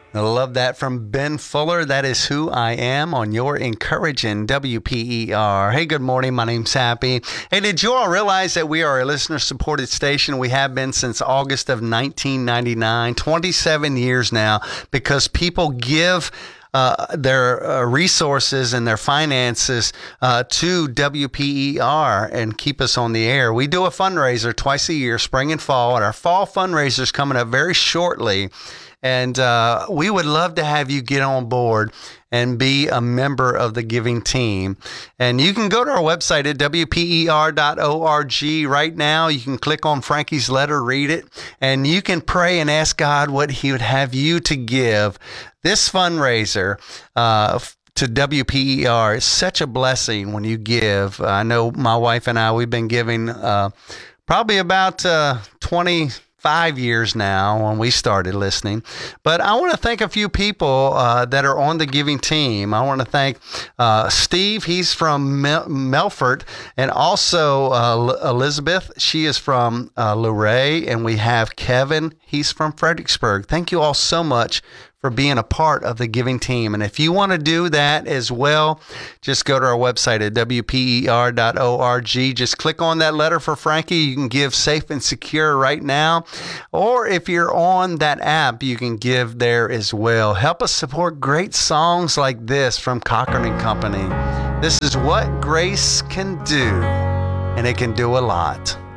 I love that from Ben Fuller. That is Who I Am on your encouraging WPER. Hey, good morning. My name's Happy. Hey, did you all realize that we are a listener-supported station? We have been since August of 1999, 27 years now, because people give their resources and their finances to WPER and keep us on the air. We do a fundraiser twice a year, spring and fall, and our fall fundraiser is coming up very shortly. And we would love to have you get on board and be a member of the giving team. And you can go to our website at WPER.org right now. You can click on Frankie's letter, read it, and you can pray and ask God what he would have you to give. This fundraiser to WPER is such a blessing when you give. I know my wife and I, we've been giving probably about 25 years now when we started listening. But I want to thank a few people that are on the giving team. I want to thank Steve. He's from Melfort. And also Elizabeth. She is from Luray. And we have Kevin. He's from Fredericksburg. Thank you all so much for being a part of the giving team. And if you want to do that as well, just go to our website at WPER.org. Just click on that letter for Frankie. You can give safe and secure right now. Or if you're on that app, you can give there as well. Help us support great songs like this from Cochran and Company. This is What Grace Can Do, and it can do a lot.